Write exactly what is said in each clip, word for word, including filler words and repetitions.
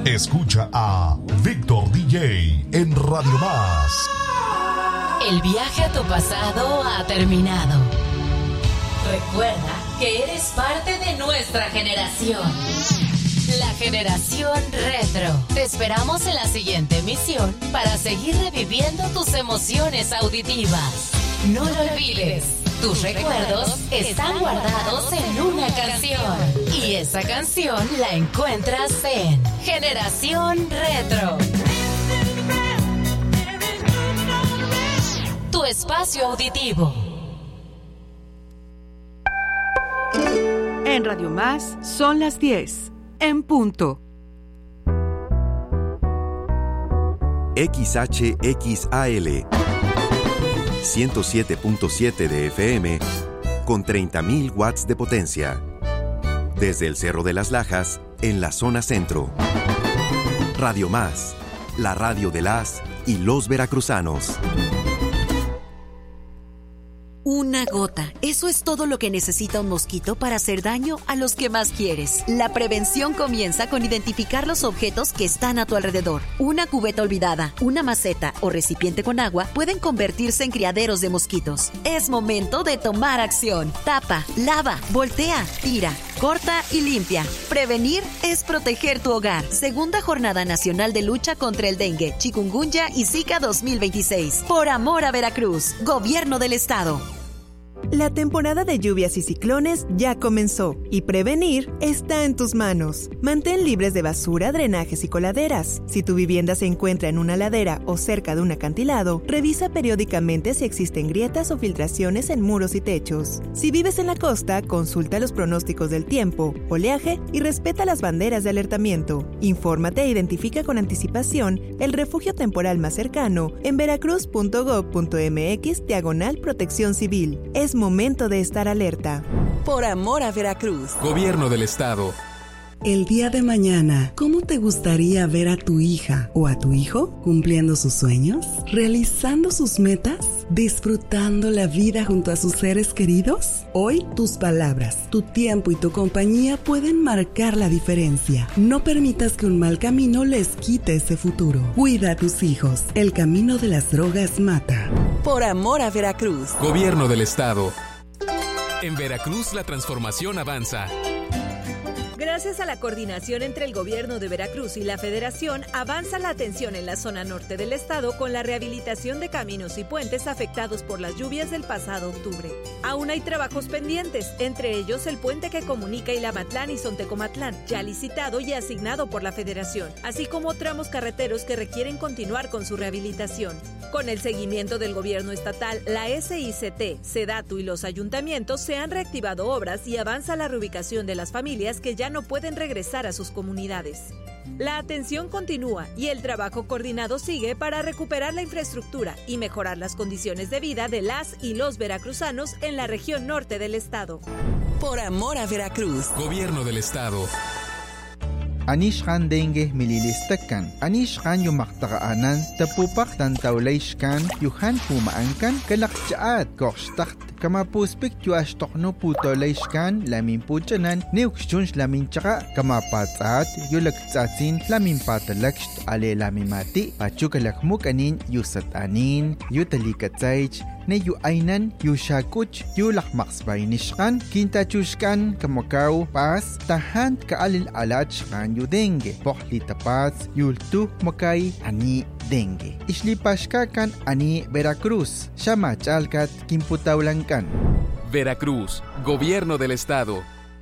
Escucha a Víctor D J en Radio Más. El viaje a tu pasado ha terminado. Recuerda que eres parte de nuestra generación. La generación retro. Te esperamos en la siguiente emisión para seguir reviviendo tus emociones auditivas. No lo olvides. Tus recuerdos están guardados en una canción. Y esa canción la encuentras en Generación Retro. Tu espacio auditivo. En Radio Más son las diez. En punto. X H X A L ciento siete punto siete de F M con treinta mil watts de potencia. Desde el Cerro de las Lajas, en la zona centro. Radio Más, la radio de las y los veracruzanos. Una gota. Eso es todo lo que necesita un mosquito para hacer daño a los que más quieres. La prevención comienza con identificar los objetos que están a tu alrededor. Una cubeta olvidada, una maceta o recipiente con agua pueden convertirse en criaderos de mosquitos. Es momento de tomar acción. Tapa, lava, voltea, tira, corta y limpia. Prevenir es proteger tu hogar. Segunda Jornada Nacional de Lucha contra el Dengue, Chikungunya y Zika dos mil veintiséis. Por amor a Veracruz. Gobierno del Estado. La temporada de lluvias y ciclones ya comenzó y prevenir está en tus manos. Mantén libres de basura, drenajes y coladeras. Si tu vivienda se encuentra en una ladera o cerca de un acantilado, revisa periódicamente si existen grietas o filtraciones en muros y techos. Si vives en la costa, consulta los pronósticos del tiempo, oleaje y respeta las banderas de alertamiento. Infórmate e identifica con anticipación el refugio temporal más cercano en veracruz punto gob punto mx diagonal protección civil. Es momento de estar alerta. Por amor a Veracruz. Gobierno del Estado. El día de mañana, ¿cómo te gustaría ver a tu hija o a tu hijo cumpliendo sus sueños, realizando sus metas, disfrutando la vida junto a sus seres queridos? Hoy, tus palabras, tu tiempo y tu compañía pueden marcar la diferencia. No permitas que un mal camino les quite ese futuro. Cuida a tus hijos. El camino de las drogas mata. Por amor a Veracruz. Gobierno del Estado. En Veracruz la transformación avanza. Gracias a la coordinación entre el Gobierno de Veracruz y la Federación, avanza la atención en la zona norte del estado con la rehabilitación de caminos y puentes afectados por las lluvias del pasado octubre. Aún hay trabajos pendientes, entre ellos el puente que comunica Ilamatlán y Sontecomatlán, ya licitado y asignado por la Federación, así como tramos carreteros que requieren continuar con su rehabilitación. Con el seguimiento del gobierno estatal, la S I C T, SEDATU y los ayuntamientos se han reactivado obras y avanza la reubicación de las familias que ya no pueden regresar a sus comunidades. La atención continúa y el trabajo coordinado sigue para recuperar la infraestructura y mejorar las condiciones de vida de las y los veracruzanos en la región norte del estado. Por amor a Veracruz. Gobierno del Estado. Anishkan dengue mililistakan. Anishkan yumaktaqaanan tapupak tantawlayshkan yuhan pumaankan kalakchaat korshtakt kamapuspik yuashtokno putolayshkan lamin puchanan neukshunsh lamin chaka kamapatsaat yulaktsatsin lamin patalakst ale lamimati pachukalakmukanin yusatanin yutalikatsaych ne yu ainan yu shakuch yu lakmaksbaynishkan kintachushkan kamakaw pas tahan kaalil alachkan yu dengue pohli tapats yultu makay ani dengue islipashkakan ani Veracruz shamachalkat kimputawlankan. Veracruz, Gobierno del Estado.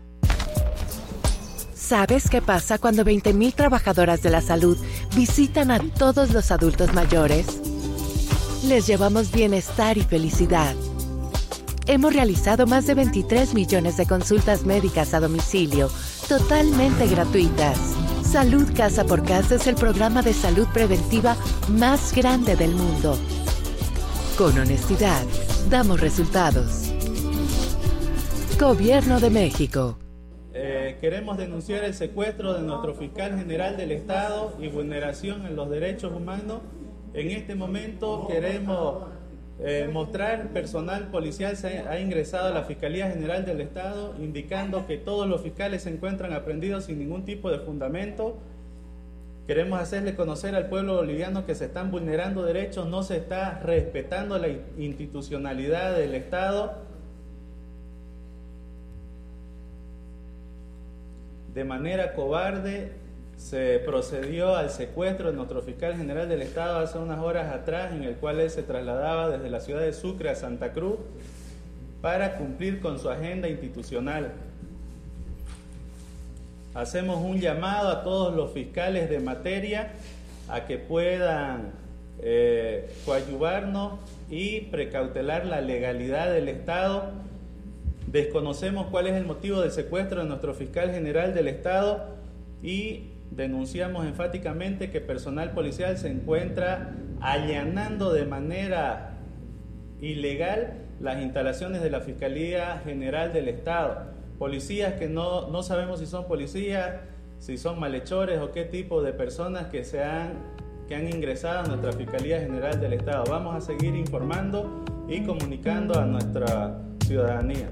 ¿Sabes qué pasa cuando veinte mil trabajadoras de la salud visitan a todos los adultos mayores? Les llevamos bienestar y felicidad. Hemos realizado más de veintitrés millones de consultas médicas a domicilio, totalmente gratuitas. Salud Casa por Casa es el programa de salud preventiva más grande del mundo. Con honestidad, damos resultados. Gobierno de México. Eh, queremos denunciar el secuestro de nuestro fiscal general del Estado y vulneración en los derechos humanos. En este momento queremos eh, mostrar personal policial se ha, ha ingresado a la Fiscalía General del Estado indicando que todos los fiscales se encuentran aprehendidos sin ningún tipo de fundamento. Queremos hacerle conocer al pueblo boliviano que se están vulnerando derechos, no se está respetando la institucionalidad del Estado. De manera cobarde se procedió al secuestro de nuestro fiscal general del Estado hace unas horas atrás, en el cual él se trasladaba desde la ciudad de Sucre a Santa Cruz para cumplir con su agenda institucional. Hacemos un llamado a todos los fiscales de materia a que puedan eh, coadyuvarnos y precautelar la legalidad del Estado. Desconocemos cuál es el motivo del secuestro de nuestro fiscal general del Estado y denunciamos enfáticamente que personal policial se encuentra allanando de manera ilegal las instalaciones de la Fiscalía General del Estado. Policías que no, no sabemos si son policías, si son malhechores o qué tipo de personas que, se han, que han ingresado a nuestra Fiscalía General del Estado. Vamos a seguir informando y comunicando a nuestra ciudadanía.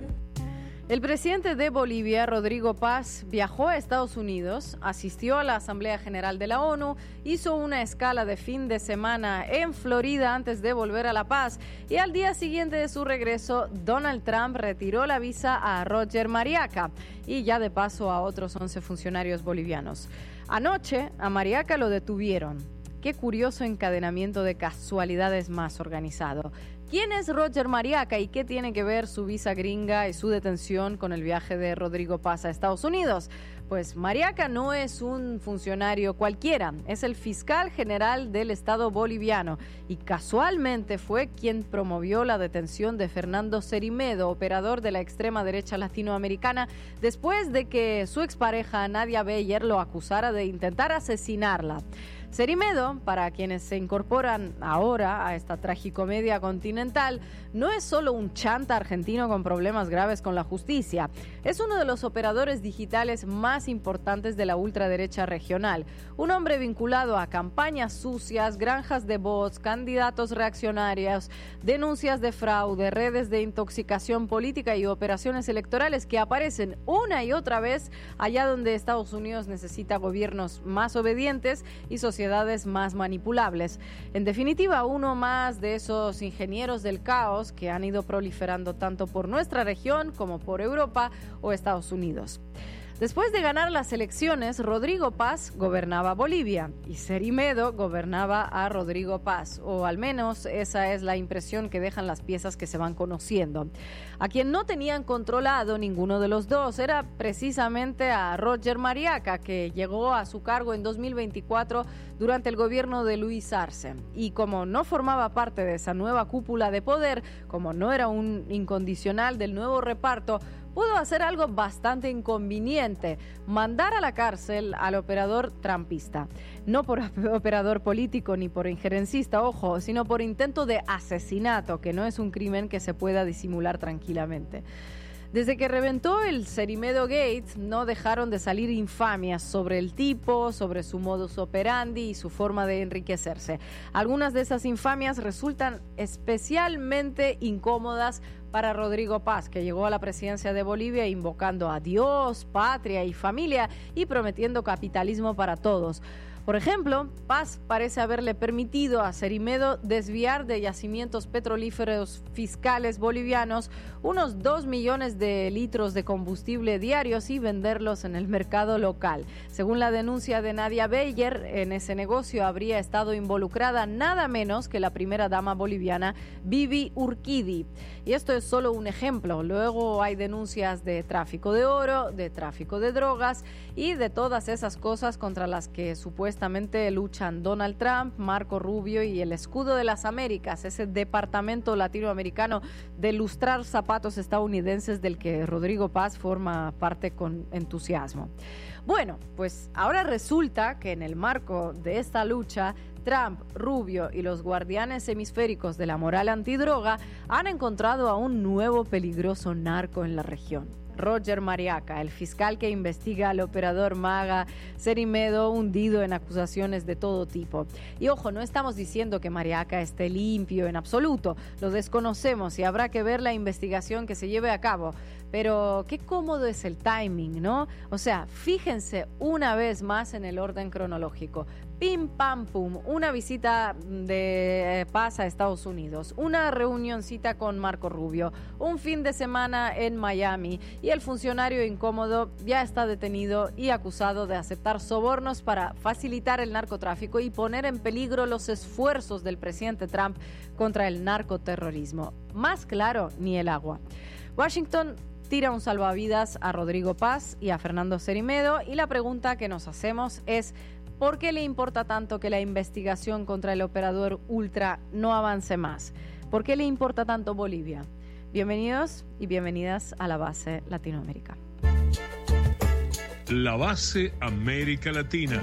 El presidente de Bolivia, Rodrigo Paz, viajó a Estados Unidos, asistió a la Asamblea General de la ONU, hizo una escala de fin de semana en Florida antes de volver a La Paz y al día siguiente de su regreso, Donald Trump retiró la visa a Roger Mariaca y ya de paso a otros once funcionarios bolivianos. Anoche a Mariaca lo detuvieron. Qué curioso encadenamiento de casualidades más organizado. ¿Quién es Roger Mariaca y qué tiene que ver su visa gringa y su detención con el viaje de Rodrigo Paz a Estados Unidos? Pues Mariaca no es un funcionario cualquiera, es el fiscal general del Estado boliviano y casualmente fue quien promovió la detención de Fernando Cerimedo, operador de la extrema derecha latinoamericana, después de que su expareja Nadia Beyer lo acusara de intentar asesinarla. Cerimedo, para quienes se incorporan ahora a esta tragicomedia continental, no es solo un chanta argentino con problemas graves con la justicia, es uno de los operadores digitales más importantes de la ultraderecha regional, un hombre vinculado a campañas sucias, granjas de bots, candidatos reaccionarios, denuncias de fraude, redes de intoxicación política y operaciones electorales que aparecen una y otra vez allá donde Estados Unidos necesita gobiernos más obedientes y sociedades más manipulables. En definitiva, uno más de esos ingenieros del caos que han ido proliferando tanto por nuestra región como por Europa o Estados Unidos. Después de ganar las elecciones, Rodrigo Paz gobernaba Bolivia y Cerimedo gobernaba a Rodrigo Paz, o al menos esa es la impresión que dejan las piezas que se van conociendo. A quien no tenían controlado ninguno de los dos era precisamente a Roger Mariaca, que llegó a su cargo en dos mil veinticuatro durante el gobierno de Luis Arce. Y como no formaba parte de esa nueva cúpula de poder, como no era un incondicional del nuevo reparto, pudo hacer algo bastante inconveniente, mandar a la cárcel al operador trumpista. No por operador político ni por injerencista, ojo, sino por intento de asesinato, que no es un crimen que se pueda disimular tranquilamente. Desde que reventó el Cerimedo Gate, no dejaron de salir infamias sobre el tipo, sobre su modus operandi y su forma de enriquecerse. Algunas de esas infamias resultan especialmente incómodas para Rodrigo Paz, que llegó a la presidencia de Bolivia invocando a Dios, patria y familia y prometiendo capitalismo para todos. Por ejemplo, Paz parece haberle permitido a Cerimedo desviar de yacimientos petrolíferos fiscales bolivianos unos dos millones de litros de combustible diarios y venderlos en el mercado local. Según la denuncia de Nadia Beyer, en ese negocio habría estado involucrada nada menos que la primera dama boliviana, Bibi Urquidi. Y esto es solo un ejemplo. Luego hay denuncias de tráfico de oro, de tráfico de drogas y de todas esas cosas contra las que supuestamente Supuestamente luchan Donald Trump, Marco Rubio y el Escudo de las Américas, ese departamento latinoamericano de lustrar zapatos estadounidenses del que Rodrigo Paz forma parte con entusiasmo. Bueno, pues ahora resulta que en el marco de esta lucha, Trump, Rubio y los guardianes hemisféricos de la moral antidroga han encontrado a un nuevo peligroso narco en la región. Roger Mariaca, el fiscal que investiga al operador MAGA Cerimedo, hundido en acusaciones de todo tipo. Y ojo, no estamos diciendo que Mariaca esté limpio en absoluto, lo desconocemos y habrá que ver la investigación que se lleve a cabo. Pero qué cómodo es el timing, ¿no? O sea, fíjense una vez más en el orden cronológico. Pim, pam, pum, una visita de Paz a Estados Unidos, una reunioncita con Marco Rubio, un fin de semana en Miami y el funcionario incómodo ya está detenido y acusado de aceptar sobornos para facilitar el narcotráfico y poner en peligro los esfuerzos del presidente Trump contra el narcoterrorismo. Más claro, ni el agua. Washington tira un salvavidas a Rodrigo Paz y a Fernando Cerimedo y la pregunta que nos hacemos es ¿por qué le importa tanto que la investigación contra el operador Ultra no avance más? ¿Por qué le importa tanto Bolivia? Bienvenidos y bienvenidas a La Base Latinoamérica. La Base América Latina.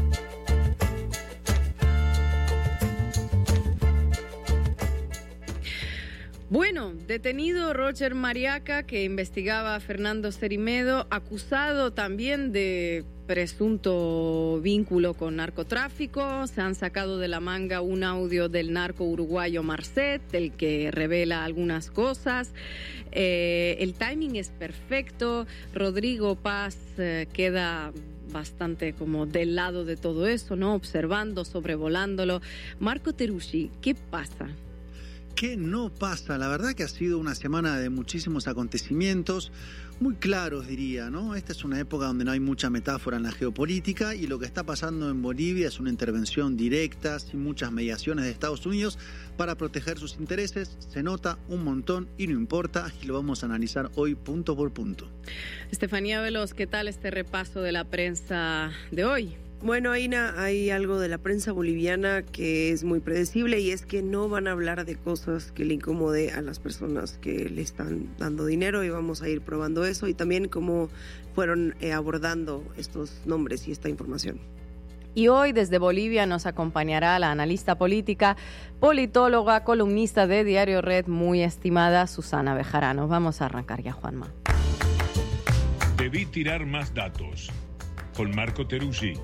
Bueno, detenido Roger Mariaca, que investigaba a Fernando Cerimedo, acusado también de presunto vínculo con narcotráfico. Se han sacado de la manga un audio del narco uruguayo Marcet, el que revela algunas cosas. Eh, el timing es perfecto. Rodrigo Paz eh, queda bastante como del lado de todo eso, ¿no? Observando, sobrevolándolo. Marco Teruggi, ¿qué pasa? ¿Qué no pasa? La verdad que ha sido una semana de muchísimos acontecimientos, muy claros diría, ¿no? Esta es una época donde no hay mucha metáfora en la geopolítica y lo que está pasando en Bolivia es una intervención directa, sin muchas mediaciones de Estados Unidos, para proteger sus intereses. Se nota un montón y no importa, y lo vamos a analizar hoy punto por punto. Estefanía Veloz, ¿qué tal este repaso de la prensa de hoy? Bueno, Aina, hay algo de la prensa boliviana que es muy predecible y es que no van a hablar de cosas que le incomode a las personas que le están dando dinero y vamos a ir probando eso y también cómo fueron eh, abordando estos nombres y esta información. Y hoy desde Bolivia nos acompañará la analista política, politóloga, columnista de Diario Red, muy estimada Susana Bejarano. Vamos a arrancar ya, Juanma. Debí tirar más datos. Con Marco Teruggi.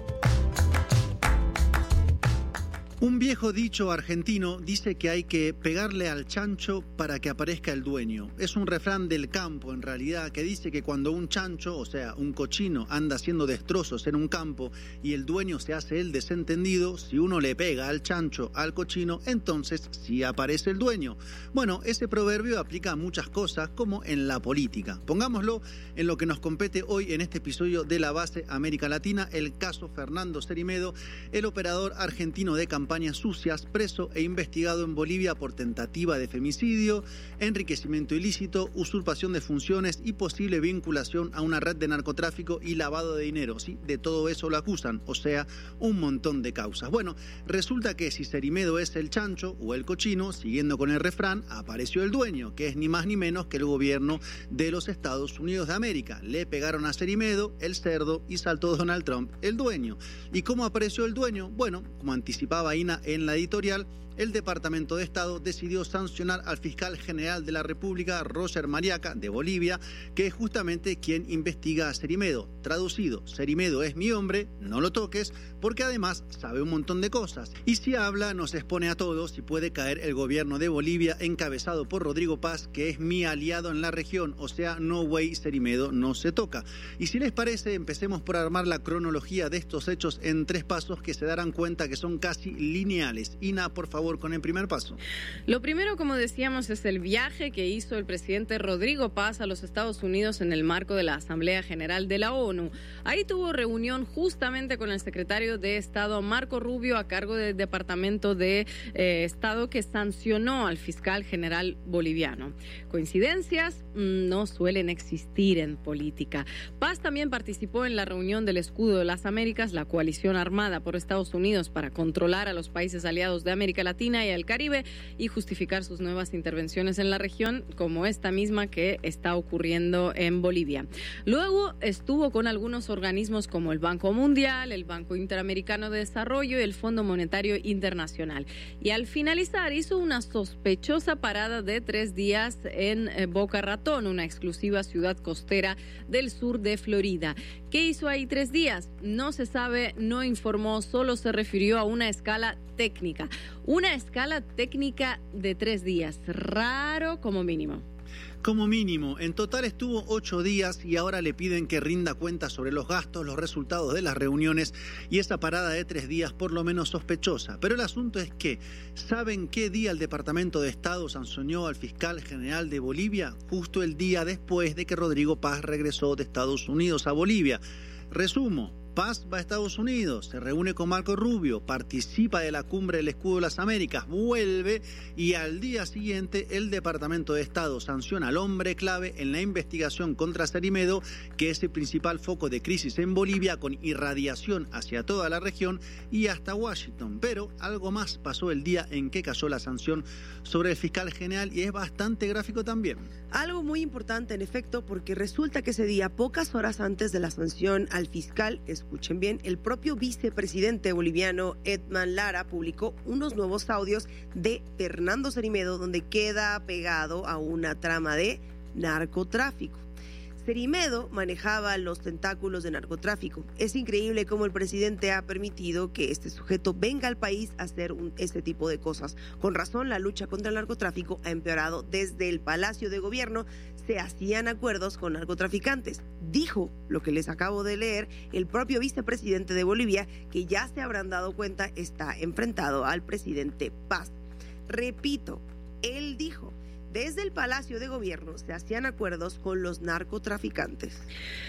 Un viejo dicho argentino dice que hay que pegarle al chancho para que aparezca el dueño. Es un refrán del campo, en realidad, que dice que cuando un chancho, o sea, un cochino, anda haciendo destrozos en un campo y el dueño se hace el desentendido, si uno le pega al chancho, al cochino, entonces sí aparece el dueño. Bueno, ese proverbio aplica a muchas cosas, como en la política. Pongámoslo en lo que nos compete hoy en este episodio de La Base América Latina, el caso Fernando Cerimedo, el operador argentino de campaña campañas sucias, preso e investigado en Bolivia por tentativa de femicidio, enriquecimiento ilícito, usurpación de funciones y posible vinculación a una red de narcotráfico y lavado de dinero. Sí, de todo eso lo acusan, o sea, un montón de causas. Bueno, resulta que si Cerimedo es el chancho o el cochino, siguiendo con el refrán, apareció el dueño, que es ni más ni menos que el gobierno de los Estados Unidos de América. Le pegaron a Cerimedo, el cerdo, y saltó Donald Trump, el dueño. ¿Y cómo apareció el dueño? Bueno, como anticipaba Ina en la editorial, el Departamento de Estado decidió sancionar al fiscal general de la República, Roger Mariaca, de Bolivia, que es justamente quien investiga a Cerimedo. Traducido, Cerimedo es mi hombre, no lo toques, porque además sabe un montón de cosas. Y si habla, nos expone a todos y puede caer el gobierno de Bolivia encabezado por Rodrigo Paz, que es mi aliado en la región, o sea, no way, Cerimedo no se toca. Y si les parece, empecemos por armar la cronología de estos hechos en tres pasos que se darán cuenta que son casi lineales. Ina, por favor, con el primer paso. Lo primero, como decíamos, es el viaje que hizo el presidente Rodrigo Paz a los Estados Unidos en el marco de la Asamblea General de la ONU. Ahí tuvo reunión justamente con el secretario de Estado Marco Rubio, a cargo del Departamento de eh, Estado, que sancionó al fiscal general boliviano. Coincidencias no suelen existir en política. Paz también participó en la reunión del Escudo de las Américas, la coalición armada por Estados Unidos para controlar a los países aliados de América Latina, Latina y el Caribe y justificar sus nuevas intervenciones en la región, como esta misma que está ocurriendo en Bolivia. Luego estuvo con algunos organismos como el Banco Mundial, el Banco Interamericano de Desarrollo y el Fondo Monetario Internacional. Y al finalizar hizo una sospechosa parada de tres días en eh, Boca Ratón, una exclusiva ciudad costera del sur de Florida. ¿Qué hizo ahí tres días? No se sabe, no informó, solo se refirió a una escala técnica. Una escala técnica de tres días. Raro como mínimo. Como mínimo, en total estuvo ocho días y ahora le piden que rinda cuenta sobre los gastos, los resultados de las reuniones y esa parada de tres días por lo menos sospechosa. Pero el asunto es que, ¿saben qué día el Departamento de Estado sancionó al fiscal general de Bolivia? Justo el día después de que Rodrigo Paz regresó de Estados Unidos a Bolivia. Resumo. Paz va a Estados Unidos, se reúne con Marco Rubio, participa de la cumbre del Escudo de las Américas, vuelve y al día siguiente el Departamento de Estado sanciona al hombre clave en la investigación contra Cerimedo, que es el principal foco de crisis en Bolivia, con irradiación hacia toda la región y hasta Washington. Pero algo más pasó el día en que cayó la sanción sobre el fiscal general y es bastante gráfico también. Algo muy importante, en efecto, porque resulta que ese día, pocas horas antes de la sanción al fiscal, escuchen bien, el propio vicepresidente boliviano Edman Lara publicó unos nuevos audios de Fernando Cerimedo donde queda pegado a una trama de narcotráfico. Cerimedo manejaba los tentáculos de narcotráfico. Es increíble cómo el presidente ha permitido que este sujeto venga al país a hacer un, este tipo de cosas. Con razón, la lucha contra el narcotráfico ha empeorado. Desde el Palacio de Gobierno se hacían acuerdos con narcotraficantes. Dijo, lo que les acabo de leer, el propio vicepresidente de Bolivia, que ya se habrán dado cuenta, está enfrentado al presidente Paz. Repito, él dijo, desde el Palacio de Gobierno se hacían acuerdos con los narcotraficantes.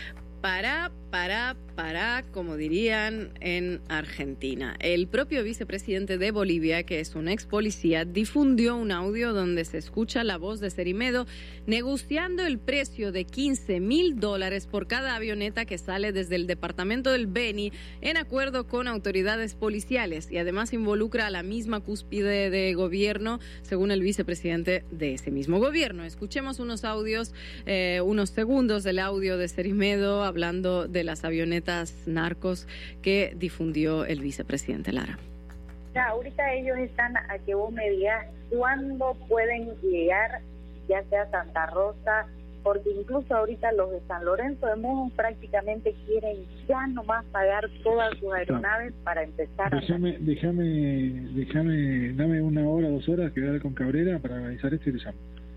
Para, para, para, como dirían en Argentina. El propio vicepresidente de Bolivia, que es un ex policía, difundió un audio donde se escucha la voz de Cerimedo negociando el precio de quince mil dólares por cada avioneta que sale desde el departamento del Beni en acuerdo con autoridades policiales y además involucra a la misma cúspide de gobierno, según el vicepresidente de ese mismo gobierno. Escuchemos unos audios, eh, unos segundos del audio de Cerimedo hablando de las avionetas narcos que difundió el vicepresidente Lara. Ya, ahorita ellos están a que vos me digas cuándo pueden llegar, ya sea Santa Rosa, porque incluso ahorita los de San Lorenzo de Mujo prácticamente quieren ya nomás pagar todas sus aeronaves no. para empezar déjame, a... Déjame, déjame, dame una hora, dos horas que voy a hablar con Cabrera para analizar esto y te llamo.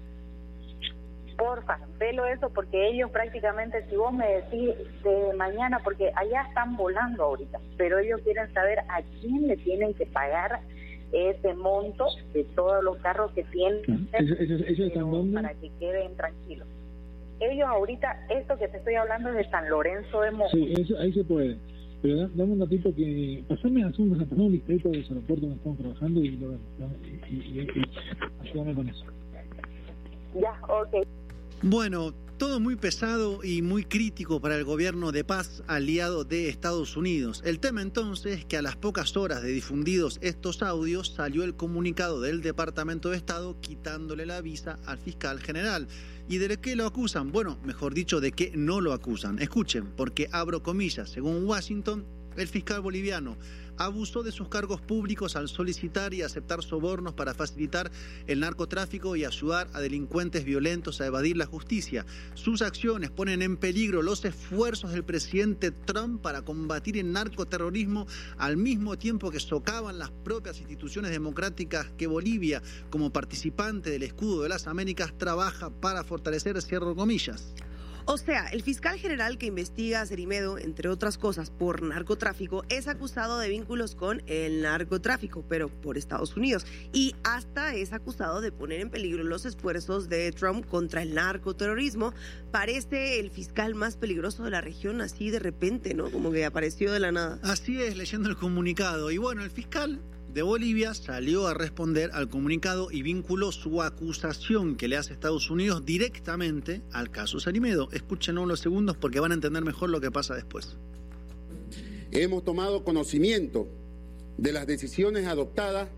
Porfa, velo eso, porque ellos prácticamente, si vos me decís de mañana, porque allá están volando ahorita, pero ellos quieren saber a quién le tienen que pagar ese monto de todos los carros que tienen, ¿Ellos, ellos, ellos están dónde? Para que queden tranquilos. Ellos ahorita, esto que te estoy hablando es de San Lorenzo de Mojo. Sí, eso, ahí se puede. Pero da, dame un ratito que... Pasame a hacer un listadito de los aeropuertos donde estamos trabajando y lo vemos. Y, y, y, y ayúdame con eso. Ya, ok. Bueno, todo muy pesado y muy crítico para el gobierno de Paz, aliado de Estados Unidos. El tema entonces es que a las pocas horas de difundidos estos audios salió el comunicado del Departamento de Estado quitándole la visa al fiscal general. ¿Y de qué lo acusan? Bueno, mejor dicho, de qué no lo acusan. Escuchen, porque abro comillas, según Washington, el fiscal boliviano abusó de sus cargos públicos al solicitar y aceptar sobornos para facilitar el narcotráfico y ayudar a delincuentes violentos a evadir la justicia. Sus acciones ponen en peligro los esfuerzos del presidente Trump para combatir el narcoterrorismo al mismo tiempo que socavan las propias instituciones democráticas que Bolivia, como participante del Escudo de las Américas, trabaja para fortalecer, cierro comillas. O sea, el fiscal general que investiga a Cerimedo, entre otras cosas, por narcotráfico, es acusado de vínculos con el narcotráfico, pero por Estados Unidos. Y hasta es acusado de poner en peligro los esfuerzos de Trump contra el narcoterrorismo. Parece el fiscal más peligroso de la región, así de repente, ¿no? Como que apareció de la nada. Así es, leyendo el comunicado. Y bueno, el fiscal de Bolivia salió a responder al comunicado y vinculó su acusación que le hace Estados Unidos directamente al caso Cerimedo. Escúchenos unos segundos porque van a entender mejor lo que pasa después. Hemos tomado conocimiento de las decisiones adoptadas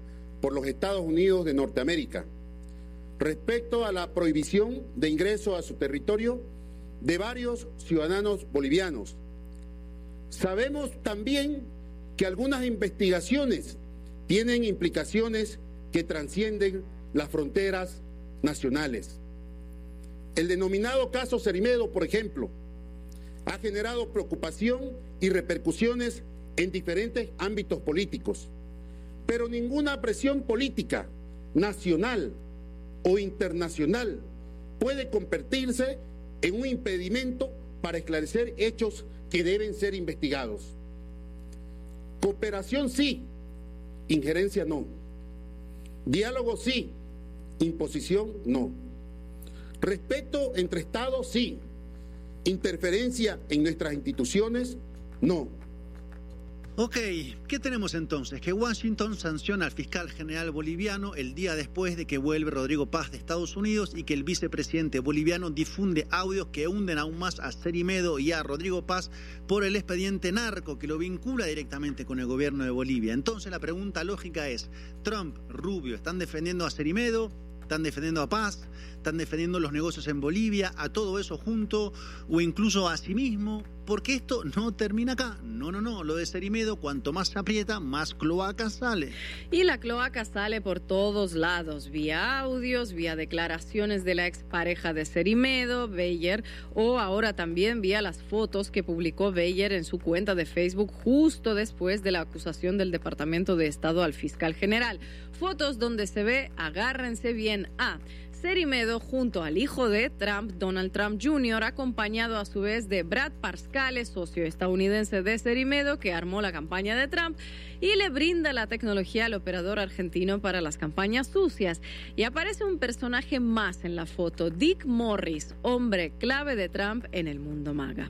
por los Estados Unidos de Norteamérica respecto a la prohibición de ingreso a su territorio de varios ciudadanos bolivianos. Sabemos también que algunas investigaciones tienen implicaciones que trascienden las fronteras nacionales. El denominado caso Cerimedo, por ejemplo, ha generado preocupación y repercusiones en diferentes ámbitos políticos, pero ninguna presión política nacional o internacional puede convertirse en un impedimento para esclarecer hechos que deben ser investigados. Cooperación sí, injerencia no. Diálogo sí, imposición no. Respeto entre Estados sí, interferencia en nuestras instituciones no. Ok, ¿qué tenemos entonces? Que Washington sanciona al fiscal general boliviano el día después de que vuelve Rodrigo Paz de Estados Unidos y que el vicepresidente boliviano difunde audios que hunden aún más a Cerimedo y a Rodrigo Paz por el expediente narco que lo vincula directamente con el gobierno de Bolivia. Entonces la pregunta lógica es, Trump, Rubio, ¿están defendiendo a Cerimedo? ¿Están defendiendo a Paz? ¿Están defendiendo los negocios en Bolivia? ¿A todo eso junto? ¿O incluso a sí mismo? Porque esto no termina acá. No, no, no. Lo de Cerimedo, cuanto más se aprieta, más cloaca sale. Y la cloaca sale por todos lados, vía audios, vía declaraciones de la expareja de Cerimedo, Beyer, o ahora también vía las fotos que publicó Beyer en su cuenta de Facebook justo después de la acusación del Departamento de Estado al fiscal general. Fotos donde se ve, agárrense bien, a Cerimedo junto al hijo de Trump, Donald Trump junior, acompañado a su vez de Brad Parscale, socio estadounidense de Cerimedo, que armó la campaña de Trump y le brinda la tecnología al operador argentino para las campañas sucias. Y aparece un personaje más en la foto, Dick Morris, hombre clave de Trump en el mundo MAGA.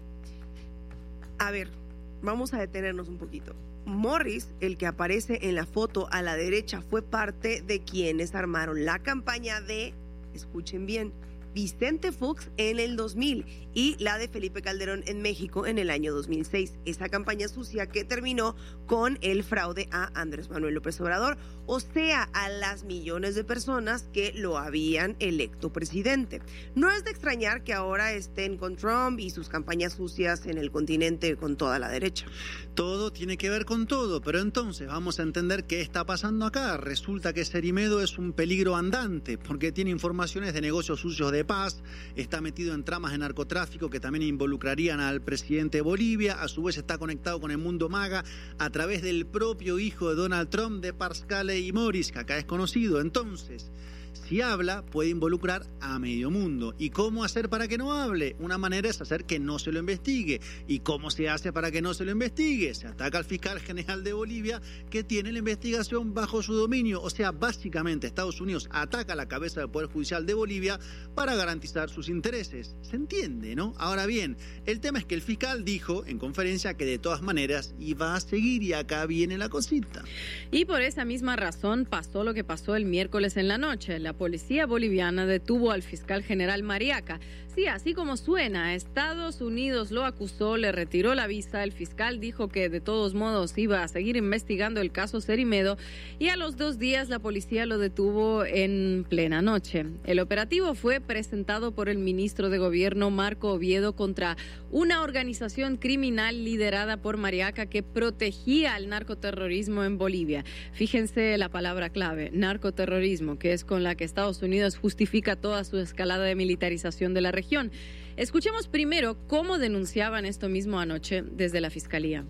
A ver, vamos a detenernos un poquito. Morris, el que aparece en la foto a la derecha, fue parte de quienes armaron la campaña de, escuchen bien, Vicente Fox en el dos mil y la de Felipe Calderón en México en el año dos mil seis. Esa campaña sucia que terminó con el fraude a Andrés Manuel López Obrador, o sea, a las millones de personas que lo habían electo presidente. No es de extrañar que ahora estén con Trump y sus campañas sucias en el continente con toda la derecha. Todo tiene que ver con todo, pero entonces vamos a entender qué está pasando acá. Resulta que Cerimedo es un peligro andante porque tiene informaciones de negocios sucios de Paz, está metido en tramas de narcotráfico que también involucrarían al presidente de Bolivia, a su vez está conectado con el mundo MAGA a través del propio hijo de Donald Trump, de Parscale y Morris, que acá es conocido. Entonces, si habla, puede involucrar a medio mundo. ¿Y cómo hacer para que no hable? Una manera es hacer que no se lo investigue. ¿Y cómo se hace para que no se lo investigue? Se ataca al fiscal general de Bolivia, que tiene la investigación bajo su dominio. O sea, básicamente Estados Unidos ataca a la cabeza del Poder Judicial de Bolivia para garantizar sus intereses. ¿Se entiende, no? Ahora bien, el tema es que el fiscal dijo en conferencia que de todas maneras iba a seguir, y acá viene la cosita. Y por esa misma razón pasó lo que pasó el miércoles en la noche. La policía boliviana detuvo al fiscal general Mariaca. Sí, así como suena, Estados Unidos lo acusó, le retiró la visa. El fiscal dijo que de todos modos iba a seguir investigando el caso Cerimedo, y a los dos días la policía lo detuvo en plena noche. El operativo fue presentado por el ministro de Gobierno Marco Oviedo contra una organización criminal liderada por Mariaca que protegía al narcoterrorismo en Bolivia. Fíjense la palabra clave, narcoterrorismo, que es con la que Estados Unidos justifica toda su escalada de militarización de la región. Escuchemos primero cómo denunciaban esto mismo anoche desde la Fiscalía.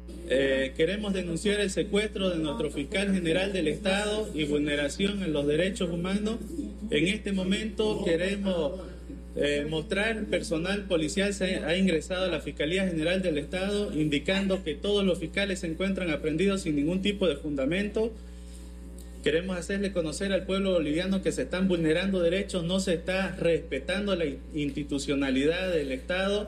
Eh, queremos denunciar el secuestro de nuestro fiscal general del Estado y vulneración en los derechos humanos. En este momento queremos eh, mostrar personal policial se ha ingresado a la Fiscalía General del Estado, indicando que todos los fiscales se encuentran aprehendidos sin ningún tipo de fundamento. Queremos hacerle conocer al pueblo boliviano que se están vulnerando derechos, no se está respetando la institucionalidad del Estado.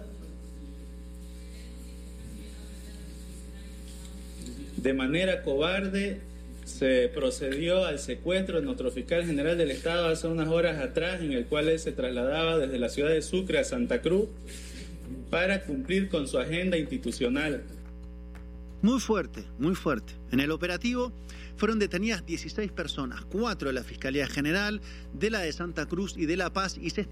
De manera cobarde se procedió al secuestro de nuestro fiscal general del Estado hace unas horas atrás, en el cual él se trasladaba desde la ciudad de Sucre a Santa Cruz para cumplir con su agenda institucional. Muy fuerte, muy fuerte. En el operativo fueron detenidas dieciséis personas, cuatro de la Fiscalía General, de la de Santa Cruz y de La Paz, y se